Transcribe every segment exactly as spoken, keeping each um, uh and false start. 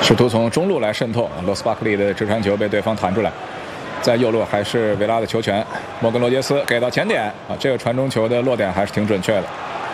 试图从中路来渗透，罗斯巴克利的直传球被对方弹出来，在右路还是维拉的球权，摩根罗杰斯给到前点啊，这个传中球的落点还是挺准确的。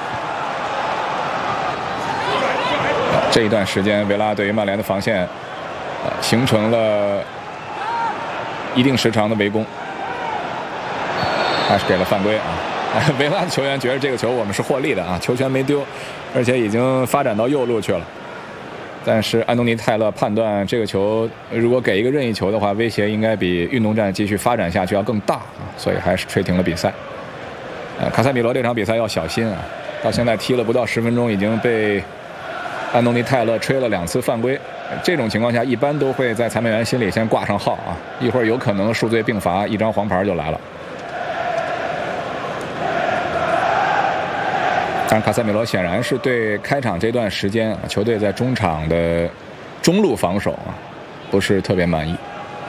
这一段时间，维拉对于曼联的防线啊形成了一定时长的围攻，还是给了犯规啊。维拉的球员觉得这个球我们是获利的啊，球权没丢，而且已经发展到右路去了。但是安东尼泰勒判断这个球如果给一个任意球的话，威胁应该比运动战继续发展下去要更大啊，所以还是吹停了比赛。呃，卡塞米罗这场比赛要小心啊，到现在踢了不到十分钟，已经被安东尼泰勒吹了两次犯规。这种情况下，一般都会在裁判员心里先挂上号啊，一会儿有可能数罪并罚，一张黄牌就来了。但卡塞米罗显然是对开场这段时间球队在中场的中路防守啊不是特别满意。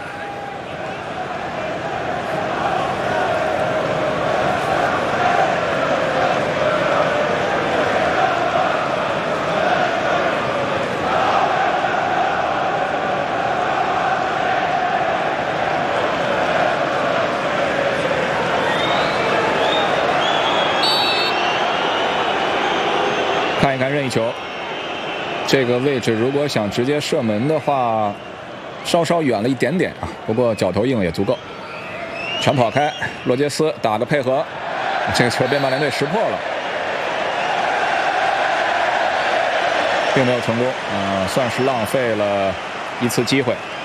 看一看任意球，这个位置如果想直接射门的话，稍稍远了一点点啊。不过脚头硬也足够，全跑开，罗杰斯打个配合，这个球被曼联队识破了，并没有成功，啊、呃，算是浪费了一次机会。